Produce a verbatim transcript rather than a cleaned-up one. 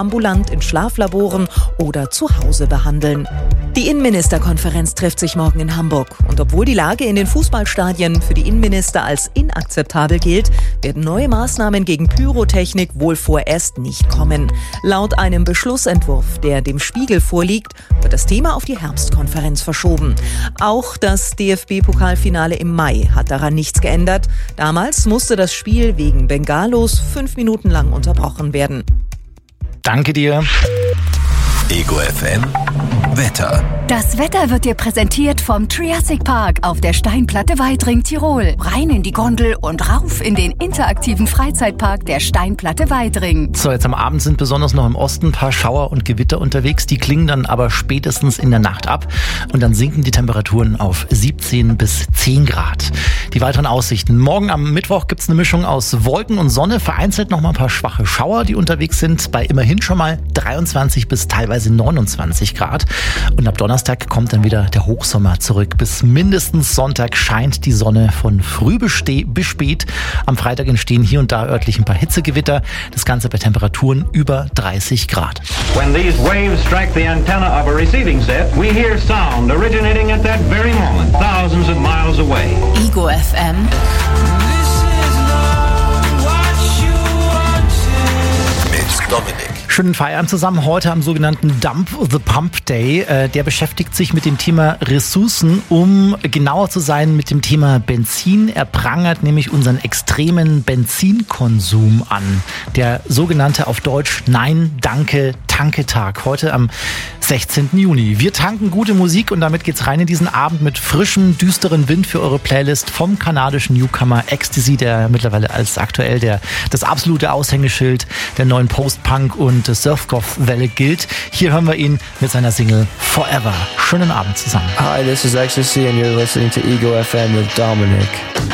ambulant in Schlaflaboren oder zu Hause behandeln. Die Innenministerkonferenz trifft sich morgen in Hamburg. Und obwohl die Lage in den Fußballstadien für die Innenminister als inakzeptabel gilt, werden neue Maßnahmen gegen Pyrotechnik wohl vorerst nicht kommen. Laut einem Beschlussentwurf, der dem Spiegel vorliegt, wird das Thema auf die Herbstkonferenz verschoben. Auch das D F B-Pokalfinale im Mai hat daran nichts geändert. Damals musste das Spiel wegen Bengalos fünf Minuten lang unterbrochen werden. Danke dir. Ego F M Wetter. Das Wetter wird dir präsentiert vom Triassic Park auf der Steinplatte Weidring, Tirol. Rein in die Gondel und rauf in den interaktiven Freizeitpark der Steinplatte Weidring. So, jetzt am Abend sind besonders noch im Osten ein paar Schauer und Gewitter unterwegs. Die klingen dann aber spätestens in der Nacht ab. Und dann sinken die Temperaturen auf siebzehn bis zehn Grad. Die weiteren Aussichten. Morgen am Mittwoch gibt es eine Mischung aus Wolken und Sonne. Vereinzelt noch mal ein paar schwache Schauer, die unterwegs sind. Bei immerhin schon mal dreiundzwanzig bis teilweise neunundzwanzig Grad. Und ab Donnerstag kommt dann wieder der Hochsommer zurück. Bis mindestens Sonntag scheint die Sonne von früh bis spät. Am Freitag entstehen hier und da örtlich ein paar Hitzegewitter. Das Ganze bei Temperaturen über dreißig Grad. When these waves strike the antenna of a receiving set, we hear sound originating at that very moment, thousands of miles away. Ego F M. Mit Dominik. Schönen Feierabend zusammen. Heute am sogenannten Dump the Pump Day. Äh, der beschäftigt sich mit dem Thema Ressourcen, um genauer zu sein mit dem Thema Benzin. Er prangert nämlich unseren extremen Benzinkonsum an. Der sogenannte auf Deutsch Nein-Danke-Tanke-Tag. Heute am sechzehnten Juni. Wir tanken gute Musik und damit geht's rein in diesen Abend mit frischem, düsteren Wind für eure Playlist vom kanadischen Newcomer Ecstasy, der mittlerweile als aktuell der das absolute Aushängeschild der neuen Post-Punk und Surfgoth-Welle gilt. Hier hören wir ihn mit seiner Single Forever. Schönen Abend zusammen. Hi, this is Ecstasy and you're listening to Ego F M with Dominic.